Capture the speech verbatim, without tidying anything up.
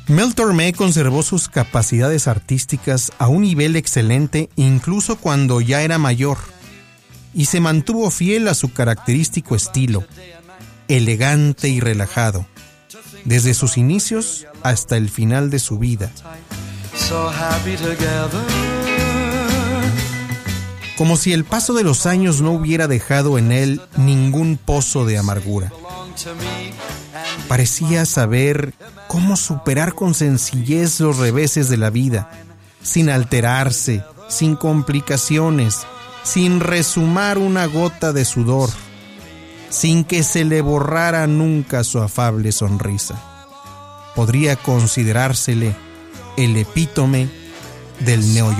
Mel Tormé conservó sus capacidades artísticas a un nivel excelente incluso cuando ya era mayor, y se mantuvo fiel a su característico estilo, elegante y relajado, desde sus inicios hasta el final de su vida. Como si el paso de los años no hubiera dejado en él ningún pozo de amargura. Parecía saber cómo superar con sencillez los reveses de la vida, sin alterarse, sin complicaciones, sin resumar una gota de sudor, sin que se le borrara nunca su afable sonrisa. Podría considerársele el epítome del neoyorquino.